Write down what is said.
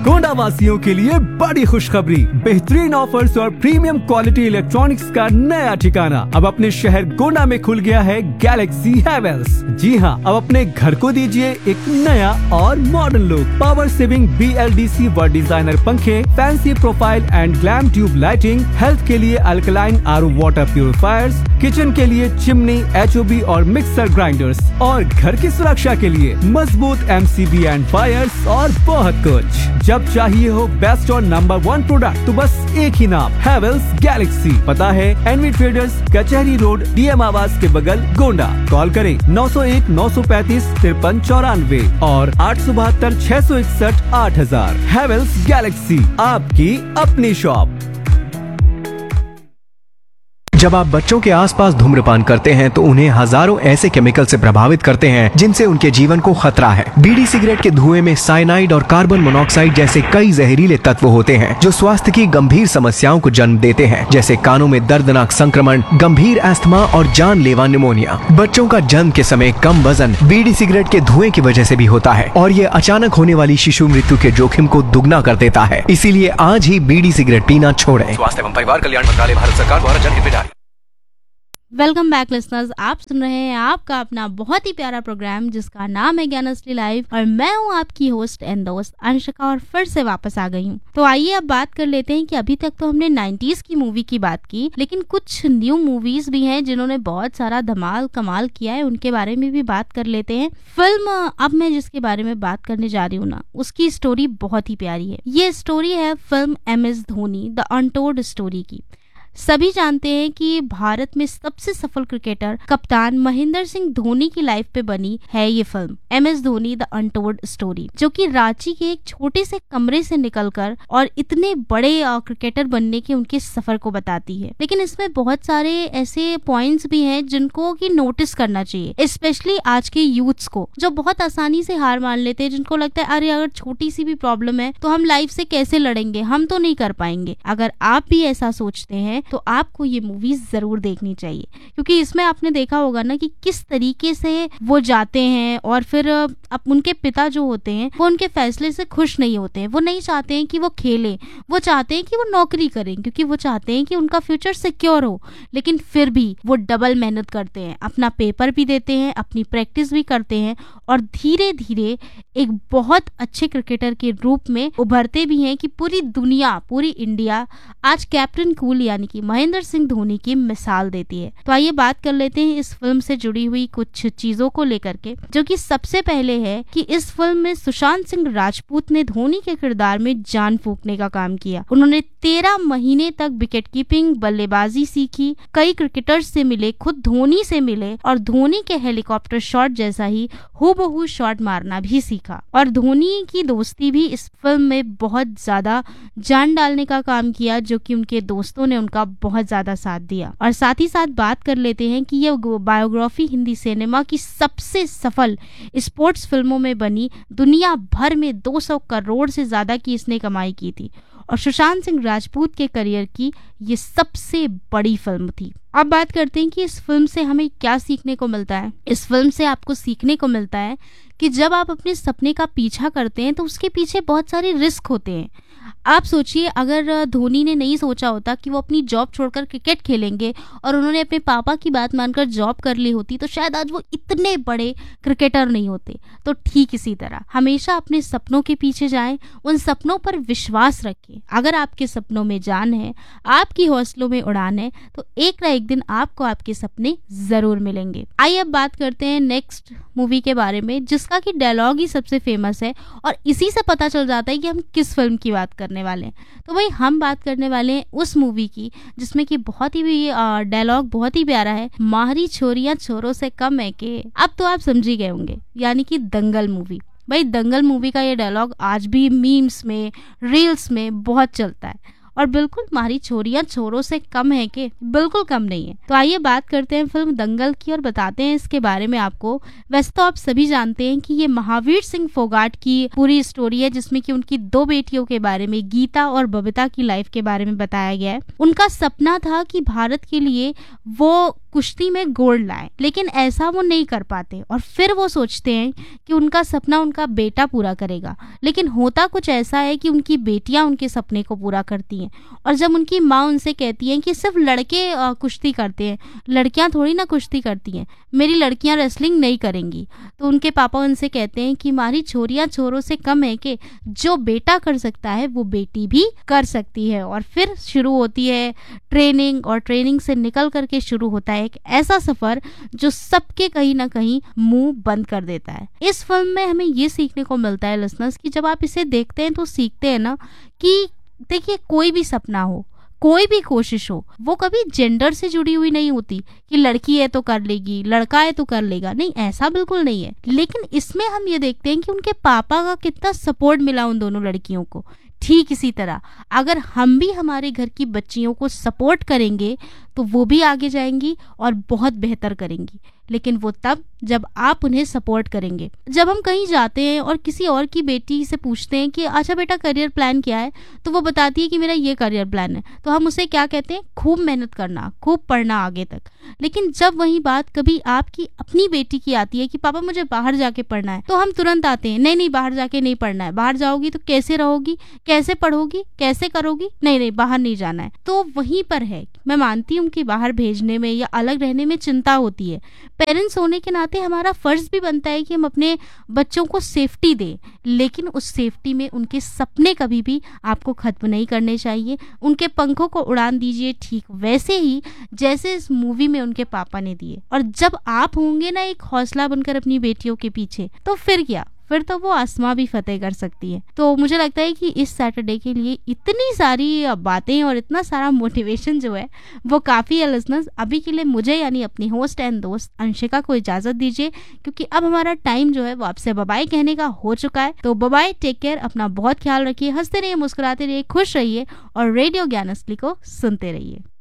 गोंडा वासियों के लिए बड़ी खुशखबरी, बेहतरीन ऑफर्स और प्रीमियम क्वालिटी इलेक्ट्रॉनिक्स का नया ठिकाना अब अपने शहर गोंडा में खुल गया है गैलेक्सी हैवेल्स। जी हाँ, अब अपने घर को दीजिए एक नया और modern look. Power saving BLDC व डिजाइनर पंखे, fancy profile and glam tube lighting, health के लिए alkaline RO water purifiers, kitchen के लिए चिमनी, HOB और मिक्सर ग्राइंडर्स और घर की सुरक्षा के लिए मजबूत MCB एंड वायर्स और बहुत कुछ। जब चाहिए हो बेस्ट और नंबर 1 प्रोडक्ट तो बस एक ही नाम, हैवेल्स गैलेक्सी। पता है एनवी ट्रेडर्स, कचहरी रोड, DM आवास के बगल, गोंडा। कॉल करें 901 935 53 94 और 872 661 8000। हैवेल्स गैलेक्सी, आपकी अपनी शॉप। जब आप बच्चों के आसपास धूम्रपान करते हैं तो उन्हें हजारों ऐसे केमिकल से प्रभावित करते हैं जिनसे उनके जीवन को खतरा है। बीड़ी सिगरेट के धुएं में साइनाइड और कार्बन मोनोऑक्साइड जैसे कई जहरीले तत्व होते हैं जो स्वास्थ्य की गंभीर समस्याओं को जन्म देते हैं, जैसे कानों में दर्दनाक संक्रमण, गंभीर अस्थमा और जानलेवा निमोनिया। बच्चों का जन्म के समय कम वजन बीड़ी सिगरेट के धुएं की वजह से भी होता है और ये अचानक होने वाली शिशु मृत्यु के जोखिम को दुगना कर देता है। इसीलिए आज ही बीड़ी सिगरेट पीना छोड़ें। स्वास्थ्य एवं परिवार कल्याण मंत्रालय, भारत सरकार द्वारा जनहित में जारी। वेलकम बैक लिसनर्स, आप सुन रहे हैं आपका अपना बहुत ही प्यारा प्रोग्राम जिसका नाम है ज्ञान असली लाइव और मैं हूं आपकी होस्ट एंड दोस्त अंशिका और फिर से वापस आ गई हूं। तो आइए अब बात कर लेते हैं कि अभी तक तो हमने 90s की मूवी की बात की, लेकिन कुछ न्यू मूवीज भी हैं जिन्होंने बहुत सारा धमाल कमाल किया है, उनके बारे में भी बात कर लेते हैं। फिल्म अब मैं जिसके बारे में बात करने जा रही हूँ ना, उसकी स्टोरी बहुत ही प्यारी है। ये स्टोरी है film MS Dhoni the untold story की। सभी जानते हैं कि भारत में सबसे सफल क्रिकेटर कप्तान महेंद्र सिंह धोनी की लाइफ पे बनी है ये film MS Dhoni the untold story, जो कि रांची के एक छोटे से कमरे से निकलकर और इतने बड़े क्रिकेटर बनने के उनके सफर को बताती है। लेकिन इसमें बहुत सारे ऐसे पॉइंट्स भी हैं जिनको कि नोटिस करना चाहिए, स्पेशली आज के यूथ्स को जो बहुत आसानी से हार मान लेते हैं, जिनको लगता है अरे अगर छोटी सी भी प्रॉब्लम है तो हम लाइफ से कैसे लड़ेंगे, हम तो नहीं कर पाएंगे। अगर आप भी ऐसा सोचते हैं तो आपको ये मूवीज जरूर देखनी चाहिए, क्योंकि इसमें आपने देखा होगा ना कि किस तरीके से वो जाते हैं और फिर अब उनके पिता जो होते हैं वो उनके फैसले से खुश नहीं होते हैं। वो नहीं चाहते हैं कि वो खेलें, वो चाहते हैं कि वो नौकरी करें, क्योंकि वो चाहते हैं कि उनका फ्यूचर सिक्योर हो। लेकिन फिर भी वो डबल मेहनत करते हैं, अपना पेपर भी देते हैं, अपनी प्रैक्टिस भी करते हैं और धीरे धीरे एक बहुत अच्छे क्रिकेटर के रूप में उभरते भी हैं कि पूरी दुनिया, पूरी इंडिया आज कैप्टन कूल यानी कि महेंद्र सिंह धोनी की मिसाल देती है। तो आइए बात कर लेते हैं इस फिल्म से जुड़ी हुई कुछ चीजों को लेकर के, जो कि सबसे पहले है कि इस फिल्म में सुशांत सिंह राजपूत ने धोनी के किरदार में जान फूंकने का काम किया। उन्होंने 13 महीने तक विकेट कीपिंग, बल्लेबाजी सीखी, कई क्रिकेटर्स से मिले, खुद धोनी से मिले और धोनी के हेलीकॉप्टर शॉट जैसा ही हूबहू शॉट मारना भी सीखा। और धोनी की दोस्ती भी इस फिल्म में बहुत ज्यादा जान डालने का काम किया, जो कि उनके दोस्तों ने उनका बहुत ज्यादा साथ दिया। और साथ ही साथ बात कर लेते हैं कि ये बायोग्राफी हिंदी सिनेमा की सबसे सफल स्पोर्ट्स फिल्मों में बनी। दुनिया भर में 200 करोड़ से ज्यादा की इसने कमाई की थी और सुशांत सिंह राजपूत के करियर की ये सबसे बड़ी फिल्म थी। अब बात करते हैं कि इस फिल्म से हमें क्या सीखने को मिलता है। इस फिल्म से आपको सीखने को मिलता है कि जब आप अपने सपने का पीछा करते हैं तो उसके पीछे बहुत सारे रिस्क होते हैं। आप सोचिए, अगर धोनी ने नहीं सोचा होता कि वो अपनी जॉब छोड़कर क्रिकेट खेलेंगे और उन्होंने अपने पापा की बात मानकर जॉब कर ली होती तो शायद आज वो इतने बड़े क्रिकेटर नहीं होते। तो ठीक इसी तरह हमेशा अपने सपनों के पीछे जाएं, उन सपनों पर विश्वास रखें। अगर आपके सपनों में जान है, आपकी हौसलों में उड़ान है, तो एक ना एक दिन आपको आपके सपने जरूर मिलेंगे। आइए अब बात करते हैं नेक्स्ट मूवी के बारे में, जिसका कि डायलॉग ही सबसे फेमस है और इसी से पता चल जाता है कि हम किस फिल्म की बात करने वाले हैं। तो भाई हम बात करने वाले हैं उस मूवी की जिसमें कि बहुत ही डायलॉग बहुत ही प्यारा है, माहरी छोरियां छोरों से कम है के। अब तो आप समझ ही गए होंगे, यानी कि दंगल मूवी। भाई दंगल मूवी का ये डायलॉग आज भी मीम्स में, रील्स में बहुत चलता है और बिल्कुल मारी छोरियां छोरों से कम है के, बिल्कुल कम नहीं है। तो आइए बात करते हैं फिल्म दंगल की और बताते हैं इसके बारे में आपको। वैसे तो आप सभी जानते हैं कि ये महावीर सिंह फोगाट की पूरी स्टोरी है, जिसमें कि उनकी 2 बेटियों के बारे में, गीता और बबीता की लाइफ के बारे में बताया गया है। उनका सपना था कि भारत के लिए वो कुश्ती में गोल्ड लाएं, लेकिन ऐसा वो नहीं कर पाते और फिर वो सोचते हैं कि उनका सपना उनका बेटा पूरा करेगा, लेकिन होता कुछ ऐसा है कि उनकी बेटियां उनके सपने को पूरा करती हैं। और जब उनकी माँ उनसे कहती है कि सिर्फ लड़के कुश्ती करते हैं, लड़कियां थोड़ी ना कुश्ती करती हैं, मेरी लड़कियां रेसलिंग नहीं करेंगी, तो उनके पापा उनसे कहते हैं कि हमारी छोरियां छोरों से कम है कि जो बेटा कर सकता है वो बेटी भी कर सकती है। और फिर शुरू होती है ट्रेनिंग, और ट्रेनिंग से निकल करके शुरू होता है एक ऐसा सफर जो सबके कहीं ना कहीं मुंह बंद कर देता है। इस फिल्म में हमें ये सीखने को मिलता है लिसनर्स कि जब आप इसे देखते हैं तो सीखते हैं ना कि देखिए, कोई भी सपना हो, कोई भी कोशिश हो, वो कभी जेंडर से जुड़ी हुई नहीं होती कि लड़की है तो कर लेगी, लड़का है तो कर लेगा, नहीं, ऐसा बिल्कुल नहीं है। लेकिन इसमें हम ये देखते हैं कि उनके पापा का कितना सपोर्ट मिला उन दोनों लड़कियों को। ठीक इसी तरह अगर हम भी हमारे घर की बच्चियों को सपोर्ट करेंगे तो वो भी आगे जाएंगी और बहुत बेहतर करेंगी, लेकिन वो तब जब आप उन्हें सपोर्ट करेंगे। जब हम कहीं जाते हैं और किसी और की बेटी से पूछते हैं कि अच्छा बेटा करियर प्लान क्या है, तो वो बताती है कि मेरा ये करियर प्लान है, तो हम उसे क्या कहते हैं, खूब मेहनत करना, खूब पढ़ना आगे तक। लेकिन जब वही बात कभी आपकी अपनी बेटी की आती है कि पापा मुझे बाहर जाके पढ़ना है, तो हम तुरंत आते हैं, नहीं नहीं बाहर जाके नहीं पढ़ना है, बाहर जाओगी तो कैसे रहोगी, कैसे पढ़ोगी, कैसे करोगी, नहीं नहीं बाहर नहीं जाना है। तो वहीं पर है, मैं मानती हूँ कि बाहर भेजने में या अलग रहने में चिंता होती है। पेरेंट्स होने के नाते हमारा फर्ज भी बनता है कि हम अपने बच्चों को सेफ्टी दें, लेकिन उस सेफ्टी में उनके सपने कभी भी आपको खत्म नहीं करने चाहिए। उनके पंखों को उड़ान दीजिए ठीक वैसे ही जैसे इस मूवी में उनके पापा ने दिए। और जब आप होंगे ना एक हौसला बनकर अपनी बेटियों के पीछे, तो फिर क्या, फिर तो वो आसमां भी फतेह कर सकती है। तो मुझे लगता है कि इस सैटरडे के लिए इतनी सारी बातें और इतना सारा मोटिवेशन जो है वो काफ़ी है लिसनर्स। अभी के लिए मुझे यानी अपनी होस्ट एंड दोस्त अंशिका को इजाज़त दीजिए, क्योंकि अब हमारा टाइम जो है वो आपसे बाय कहने का हो चुका है। तो बाय, टेक केयर, अपना बहुत ख्याल रखिए, हंसते रहिए, मुस्कुराते रहिए, खुश रहिए और रेडियो ज्ञान असली को सुनते रहिए।